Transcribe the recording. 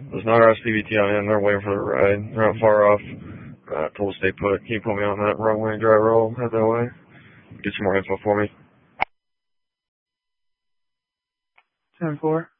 There's not RSPBT on in. They're waiting for the ride. They're not far off. Told to stay put. Can you put me on that runway and dry roll? Head that way. Get some more info for me. 10-4.